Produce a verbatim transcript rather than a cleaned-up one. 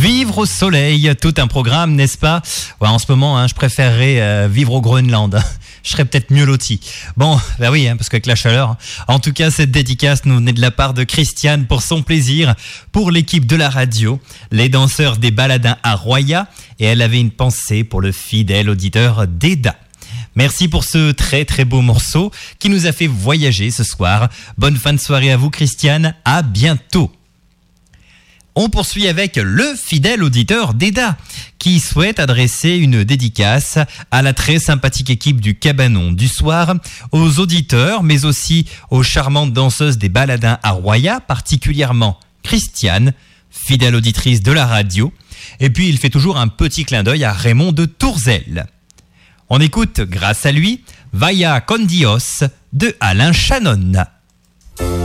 Vivre au soleil, tout un programme, n'est-ce pas? Ouais, en ce moment, hein, je préférerais euh, vivre au Groenland. Je serais peut-être mieux loti. Bon, bah oui, hein, parce qu'avec la chaleur. En tout cas, cette dédicace nous venait de la part de Christiane pour son plaisir, pour l'équipe de la radio, les danseurs des Baladins à Roya, et elle avait une pensée pour le fidèle auditeur d'Eda. Merci pour ce très très beau morceau qui nous a fait voyager ce soir. Bonne fin de soirée à vous, Christiane. À bientôt. On poursuit avec le fidèle auditeur d'Eda qui souhaite adresser une dédicace à la très sympathique équipe du Cabanon du soir, aux auditeurs mais aussi aux charmantes danseuses des Baladins à Roya, particulièrement Christiane, fidèle auditrice de la radio. Et puis il fait toujours un petit clin d'œil à Raymond de Tourzel. On écoute, grâce à lui, Vaya con Dios de Alain Chanon.